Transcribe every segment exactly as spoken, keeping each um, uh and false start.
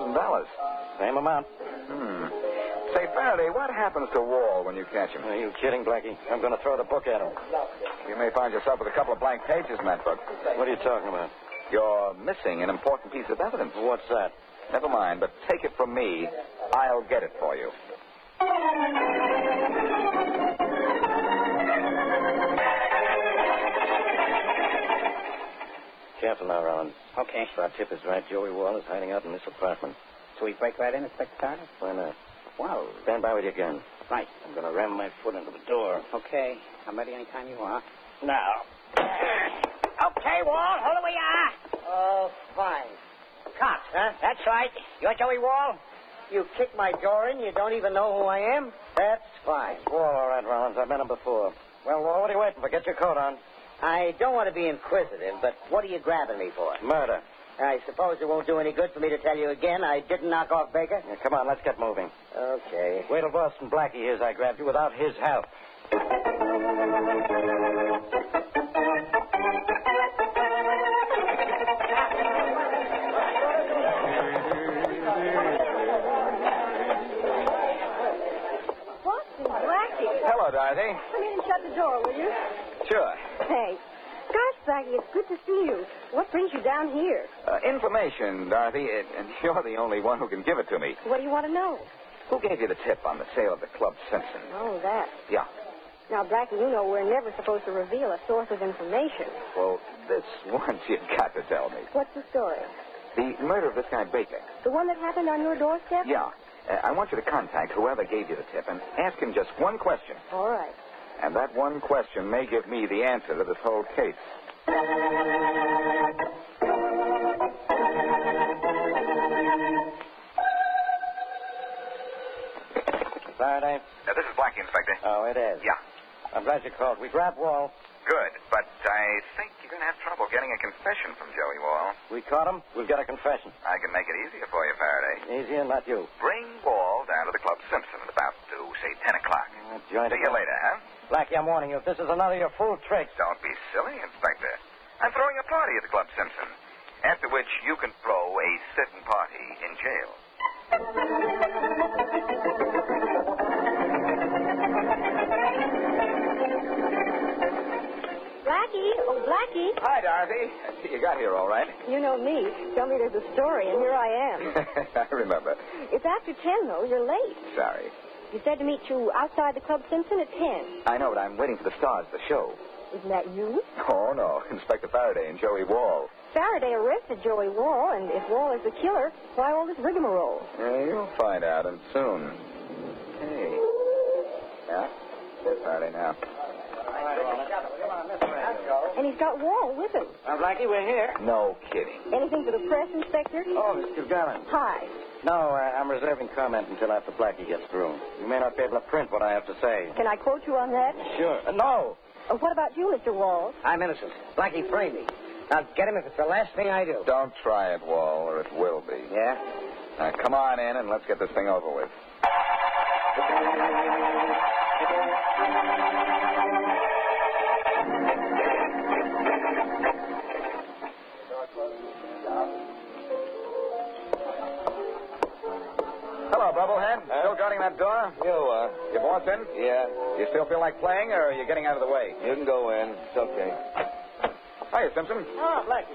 thousand dollars. Same amount. Hmm. Say, Faraday, what happens to Wall when you catch him? Are you kidding, Blackie? I'm going to throw the book at him. You may find yourself with a couple of blank pages in that book. What are you talking about? You're missing an important piece of evidence. What's that? Never mind, but take it from me. I'll get it for you. Careful now, Rollins. Okay. If our tip is right, Joey Wall is hiding out in this apartment. So we break right in, Inspector Carter? Why not? Well, Stand by with your gun. right. I'm going to ram my foot into the door. Okay. I'm ready anytime you are. Now. Okay, Wall. Hold it where you are. Oh, fine. Cops, huh? That's right. You're Joey Wall? You kicked my door in, you don't even know who I am? That's fine. Wall, all right, Rollins. I've met him before. Well, Wall, what are you waiting for? Get your coat on. I don't want to be inquisitive, but what are you grabbing me for? Murder. I suppose it won't do any good for me to tell you again I didn't knock off Baker? Yeah, come on, let's get moving. Okay. Wait till Boston Blackie hears I grabbed you without his help. Boston Blackie. Hello, Dorothy. Come in and shut the door, will you? Sure. Thanks. Gosh, Blackie, it's good to see you. What brings you down here? Uh, information, Dorothy, and you're the only one who can give it to me. What do you want to know? Who gave you the tip on the sale of the Club Simpson? Oh, that. Yeah. Now, Blackie, you know we're never supposed to reveal a source of information. Well, this once you've got to tell me. What's the story? The murder of this guy Baker. The one that happened on your doorstep? Yeah. Uh, I want you to contact whoever gave you the tip and ask him just one question. All right. And that one question may give me the answer to this whole case. Faraday? Uh, this is Blackie, Inspector. Oh, it is. Yeah. I'm glad you called. We grabbed Wall. Good, but I think you're going to have trouble getting a confession from Joey Wall. We caught him. We'll get a confession. I can make it easier for you, Faraday. Easier, not you. Bring Wall down to the Club Simpson at about, uh, say, ten o'clock. Uh, join See you later, huh? Blackie, I'm warning you. If this is another of your fool tricks. Don't be silly, Inspector. I'm throwing a party at the Club Simpson, after which you can throw a sitting party in jail. Blackie, oh, Blackie. Hi, Dorothy. You got here all right. You know me. Tell me there's a story, and here I am. I remember. It's after ten, though. You're late. Sorry. You said to meet you outside the Club Simpson at ten. I know, but I'm waiting for the stars of the show. Isn't that you? Oh, no. Inspector Faraday and Joey Wall. Faraday arrested Joey Wall, and if Wall is the killer, why all this rigmarole? Yeah, you'll find out, and soon. Hey. Yeah? Here's Faraday now. And he's got Wall with him. Now, Blackie, we're here. No kidding. Anything for the press, Inspector? Oh, Mister Gallant. Hi. No, uh, I'm reserving comment until after Blackie gets through. You may not be able to print what I have to say. Can I quote you on that? Sure. Uh, no. Uh, what about you, Mister Wall? I'm innocent. Blackie framed me. Now get him if it's the last thing I do. Don't try it, Wall, or it will be. Yeah? Now, come on in and let's get this thing over with. Hello, Bubblehead. Still guarding that door? You, uh, Your boss in? yeah. You still feel like playing, or are you getting out of the way? You can go in. It's okay. Hiya, Simpson. Oh, Blackie.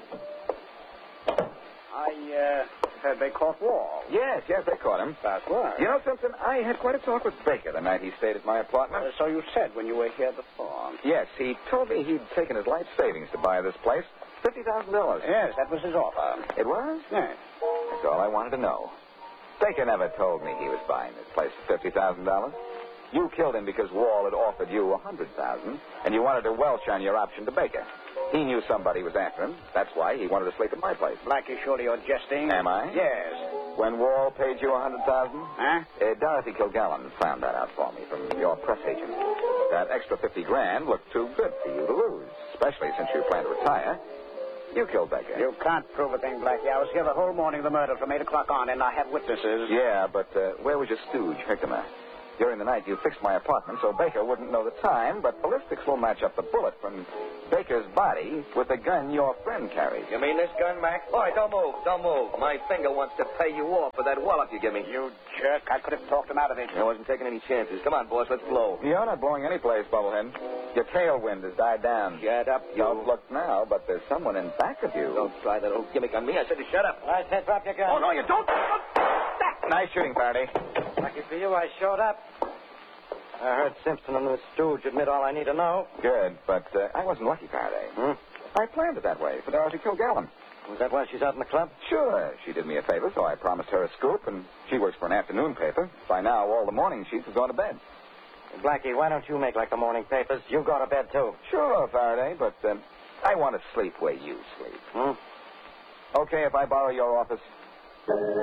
I, uh, heard they caught Wall. Yes, yes, they caught him. That's right. You know, Simpson, I had quite a talk with Baker the night he stayed at my apartment. Uh, so you said when you were here before. Yes, he told me he'd taken his life savings to buy this place. fifty thousand dollars. Yes, that was his offer. It was? Yes. That's all I wanted to know. Baker never told me he was buying this place for fifty thousand dollars. You killed him because Wall had offered you one hundred thousand dollars, and you wanted to welch on your option to Baker. He knew somebody was after him. That's why he wanted to sleep at my place. Blackie, surely you're jesting. Am I? Yes. When Wall paid you one hundred thousand dollars? Huh? Uh, Dorothy Kilgallen found that out for me from your press agent. That extra fifty grand looked too good for you to lose, especially since you plan to retire. You killed Baker. You can't prove a thing, Blackie. I was here the whole morning of the murder from eight o'clock on, and I have witnesses. Yeah, but uh, where was your stooge, Herkimer? During the night, you fixed my apartment so Baker wouldn't know the time, but ballistics will match up the bullet from Baker's body with the gun your friend carried. You mean this gun, Mac? All right, don't move, don't move. My finger wants to pay you off for that wallop you give me. You jerk. I could have talked him out of it. I wasn't taking any chances. Come on, boss, let's blow. You're not blowing any place, Bubblehead. Your tailwind has died down. Shut up, you. Don't look now, but there's someone in back of you. Don't try that old gimmick on me. I said to shut up. I said drop your gun. Oh, no, you don't. Nice shooting, Faraday. Lucky for you, I showed up. I heard Simpson and the stooge admit all I need to know. Good, but uh, I wasn't lucky, Faraday. Hmm? I planned it that way for Dorothy Kilgallen. Was that why she's out in the club? Sure. She did me a favor, so I promised her a scoop, and she works for an afternoon paper. By now, all the morning sheets have gone to bed. Blackie, why don't you make like the morning papers? You go to bed, too. Sure, Faraday, but uh, I want to sleep where you sleep. Hmm? Okay, if I borrow your office?